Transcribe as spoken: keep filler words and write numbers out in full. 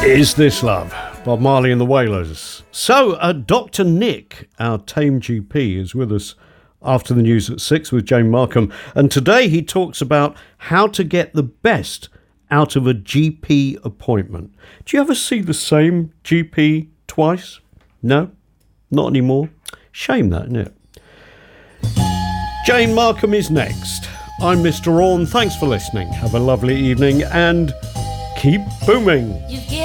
Is This Love? Bob Marley and the Wailers. So, uh, Doctor Nick, our tame G P, is with us after the news at six with Jane Markham. And today he talks about how to get the best out of a G P appointment. Do you ever see the same G P twice? No? Not anymore? Shame that, isn't it? Jane Markham is next. I'm Mister Orne. Thanks for listening. Have a lovely evening and keep booming. You've